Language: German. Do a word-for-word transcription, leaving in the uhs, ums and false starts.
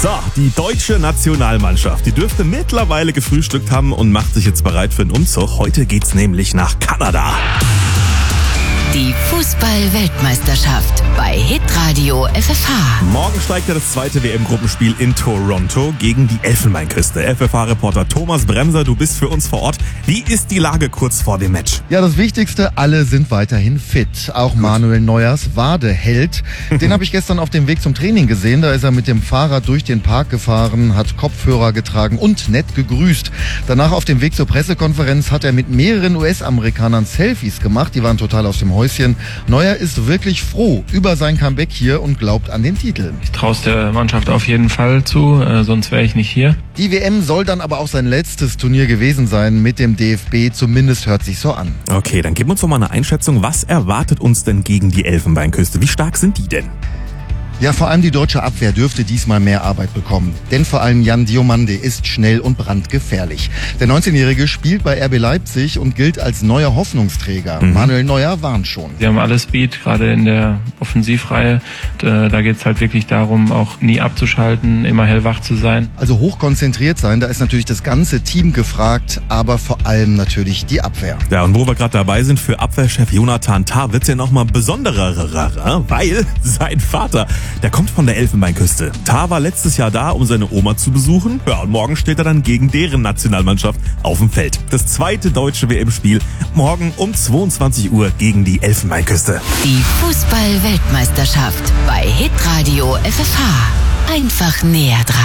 So, die deutsche Nationalmannschaft, die dürfte mittlerweile gefrühstückt haben und macht sich jetzt bereit für einen Umzug. Heute geht's nämlich nach Kanada. Die Fußball-Weltmeisterschaft bei Hitradio F F H. Morgen steigt ja das zweite W M-Gruppenspiel in Toronto gegen die Elfenbeinküste. F F H-Reporter Thomas Bremser, du bist für uns vor Ort. Wie ist die Lage kurz vor dem Match? Ja, das Wichtigste, alle sind weiterhin fit. Auch Manuel Neuers Wade-Held. Den habe ich gestern auf dem Weg zum Training gesehen. Da ist er mit dem Fahrrad durch den Park gefahren, hat Kopfhörer getragen und nett gegrüßt. Danach auf dem Weg zur Pressekonferenz hat er mit mehreren U S-Amerikanern Selfies gemacht. Die waren total aus dem Häuschen. Neuer ist wirklich froh über sein Comeback hier und glaubt an den Titel. Ich traue es der Mannschaft auf jeden Fall zu, äh, sonst wäre ich nicht hier. Die W M soll dann aber auch sein letztes Turnier gewesen sein mit dem D F B. Zumindest hört sich so an. Okay, dann gib uns doch mal eine Einschätzung. Was erwartet uns denn gegen die Elfenbeinküste? Wie stark sind die denn? Ja, vor allem die deutsche Abwehr dürfte diesmal mehr Arbeit bekommen. Denn vor allem Jan Diomande ist schnell und brandgefährlich. Der neunzehnjährige spielt bei R B Leipzig und gilt als neuer Hoffnungsträger. Mhm. Manuel Neuer warnt schon. Sie haben alles Speed, gerade in der Offensivreihe. Da geht es halt wirklich darum, auch nie abzuschalten, immer hellwach zu sein. Also hochkonzentriert sein, da ist natürlich das ganze Team gefragt, aber vor allem natürlich die Abwehr. Ja, und wo wir gerade dabei sind, für Abwehrchef Jonathan Tah wird's ja nochmal besonderer, weil sein Vater, der kommt von der Elfenbeinküste. Tah war letztes Jahr da, um seine Oma zu besuchen. Ja, und morgen steht er dann gegen deren Nationalmannschaft auf dem Feld. Das zweite deutsche W M-Spiel morgen um zweiundzwanzig Uhr gegen die Elfenbeinküste. Die Fußball-Weltmeisterschaft bei Hitradio F F H. Einfach näher dran.